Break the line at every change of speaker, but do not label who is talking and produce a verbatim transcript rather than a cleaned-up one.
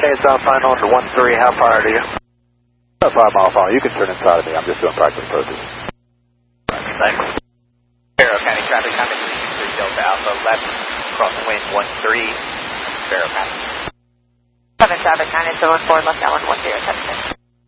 eight South Final to one three, how far are you?
About five mile final. You can turn inside of me. I'm just doing practice purposes.
Thanks. Sparrow County traffic, coming three Delta Alpha, left, crossing wind one three, Sparrow County.
Southern traffic, nine eight seven one four, left Allen one zero seven six.